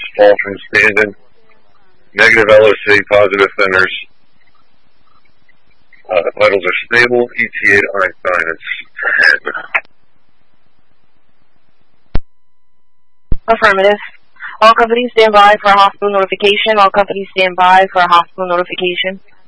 fall from standing. Negative LOC, positive thinners. Vitals are stable. ETA to Einstein is 10. Affirmative. All companies stand by for a hospital notification. All companies stand by for a hospital notification.